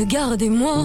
Regardez-moi.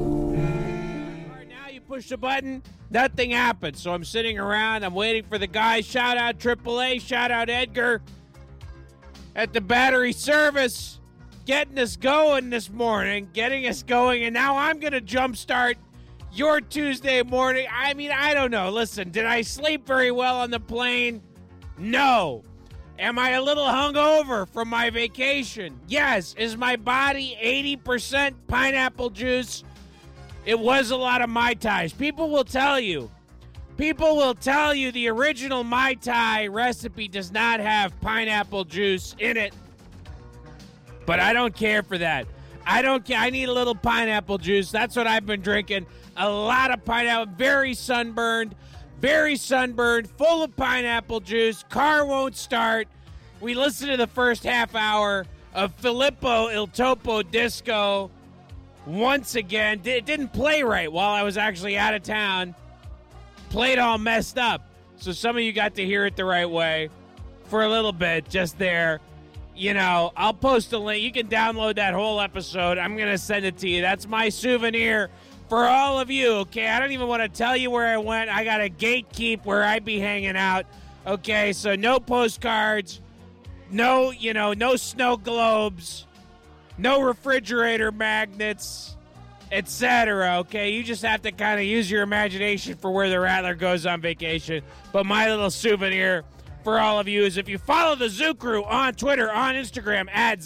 Now you push the button, nothing happens. So I'm sitting around, I'm waiting for the guys. Shout out AAA, shout out Edgar at the battery service, getting us going this morning, and now I'm going to jumpstart your Tuesday morning. I mean, I don't know. Listen, did I sleep very well on the plane? No. Am I a little hungover from my vacation? Yes. Is my body 80% pineapple juice? It was a lot of Mai Tais. People will tell you the original Mai Tai recipe does not have pineapple juice in it. But I don't care for that. I don't care. I need a little pineapple juice. That's what I've been drinking. A lot of pineapple. Very sunburned, full of pineapple juice. Car won't start. We listened to the first half hour of Filippo Il Topo Disco. Once again, it didn't play right while I was actually out of town. Played all messed up. So some of you got to hear it the right way for a little bit, just there. You know, I'll post a link. You can download that whole episode. I'm going to send it to you. That's my souvenir for all of you, okay? I don't even want to tell you where I went. I got a gatekeep where I be hanging out, okay? So no postcards, no snow globes, no refrigerator magnets, etc., okay? You just have to kind of use your imagination for where the Rattler goes on vacation. But my little souvenir for all of you is if you follow the Zoo Crew on Twitter, on Instagram, at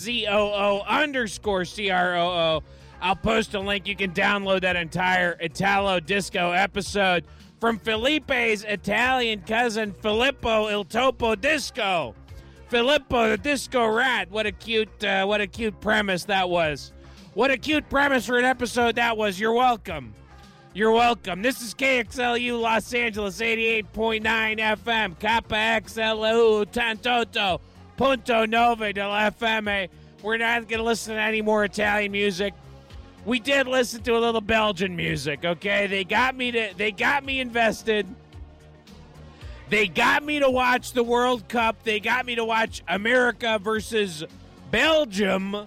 ZOO_CROO, I'll post a link. You can download that entire Italo Disco episode from Felipe's Italian cousin, Filippo Il Topo Disco. Filippo the Disco Rat. What a cute premise that was. What a cute premise for an episode that was. You're welcome. You're welcome. This is KXLU Los Angeles 88.9 FM. Kappa XLU Tantoto Punto Nove del FM. We're not going to listen to any more Italian music. We did listen to a little Belgian music, okay? They got me invested. They got me to watch the World Cup. They got me to watch America versus Belgium.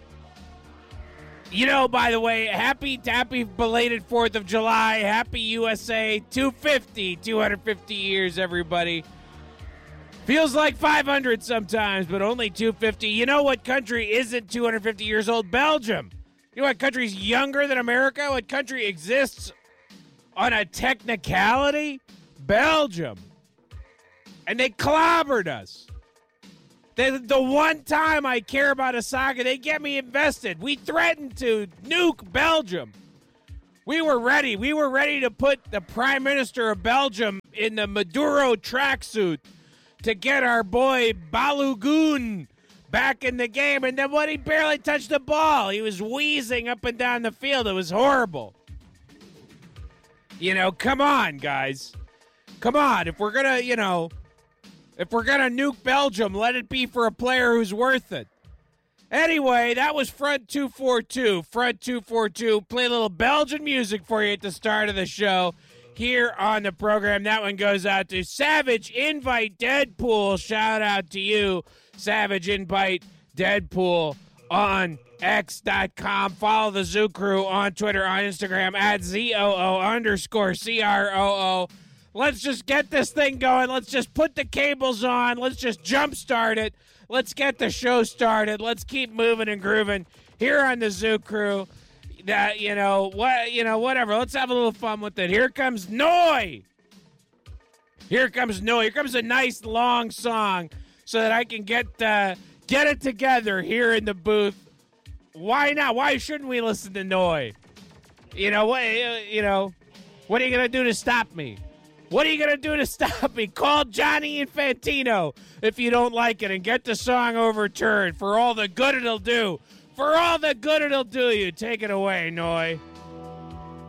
You know, by the way, happy belated 4th of July. Happy USA 250 years, everybody. Feels like 500 sometimes, but only 250. You know what country isn't 250 years old? Belgium. You know what country's younger than America? What country exists on a technicality? Belgium. And they clobbered us. The one time I care about a soccer, they get me invested. We threatened to nuke Belgium. We were ready. We were ready to put the Prime Minister of Belgium in the Maduro tracksuit to get our boy Balogun back in the game. And then he barely touched the ball. He was wheezing up and down the field. It was horrible. You know, come on, guys. Come on. If we're going to, if we're going to nuke Belgium, let it be for a player who's worth it. Anyway, that was Front 242. Front 242. Play a little Belgian music for you at the start of the show here on the program. That one goes out to Savage Invite Deadpool. Shout out to you, Savage Invite Deadpool on X.com. Follow the Zoo Crew on Twitter, on Instagram, at ZOO_CROO. Let's just get this thing going. Let's just put the cables on. Let's just jumpstart it. Let's get the show started. Let's keep moving and grooving here on the Zoo Crew. Whatever. Let's have a little fun with it. Here comes Noi. Here comes Noi. Here comes a nice long song so that I can get it together here in the booth. Why not? Why shouldn't we listen to Noi? What are you gonna do to stop me? What are you going to do to stop me? Call Johnny Infantino if you don't like it and get the song overturned for all the good it'll do. For all the good it'll do you. Take it away, Noi.